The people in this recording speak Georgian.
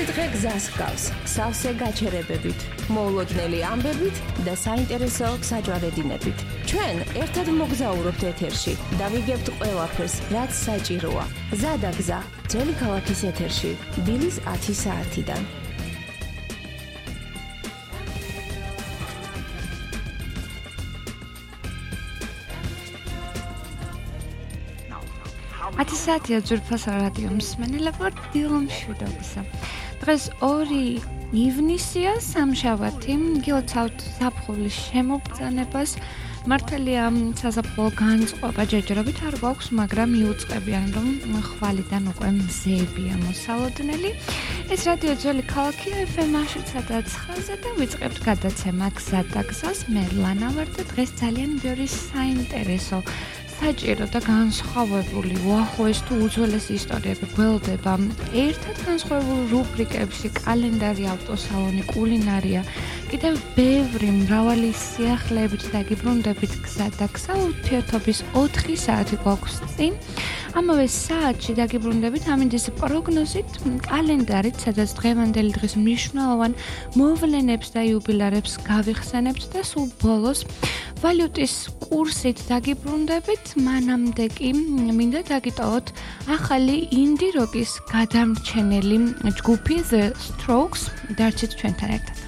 ბევრი დღე გზას ჰგავს, სავსე გაჩერებებით, მოულოდნელი ამბებით და საინტერესო საჯვარედინებით. ჩვენ ერთად მოგზაურობთ ეთერში და ვიგებთ ყველაფერს, რაც საჭიროა. გზა და გზა, ძველი ქალაქის ეთერში, დილის 10 საათიდან. ათისათია ძვირფასო რადიო მსმენელებო, დილომშვიდობისა. დღეს 2 ივნისია, სამშაბათი, გილოცავთ ზაფხულის შემობრძანებას. მართალია საზაფხულო განწყობა ჯერჯერობით არ გვაქვს, მაგრამ მიუწყებიან, რომ ხვალიდან უკვე მზეებია მოსალოდნელი. ეს რადიო ძველი ქალაქი FM-9-ზე და ვიწყებთ გადაცემა გზა და გზას. მე ლანა ვარ და დღეს ძალიან ბევრი საინტერესო საჭირო და განსხვავებული უახლოეს თუ უძველესი ისტორიები გველდება. ერთად განსხვავებულ რუბრიკებში კალენდარი, ავტოსალონი, კულინარია, კიდევ ბევრი მრავალი სიახლეებით დაგიბრუნდებით გზა და გზა. ურთიერთობის 4 საათი გვაქვს წინ. ამავე საათში დაგიბრუნდებით ამინდის პროგნოზით, კალენდარით, სადაც დღევანდელი დღის მნიშვნელოვან მოვლენებს და იუბილეებს გავიხსენებთ და სულ ბოლოს ვალუტის კურსით დაგიბრუნდებით. მანამდე კი მინდა დაგიტოვოთ ახალი ინდი როკის გადამრჩენელი ჯგუფი The Strokes. დარჩით ჩვენთან ერთად.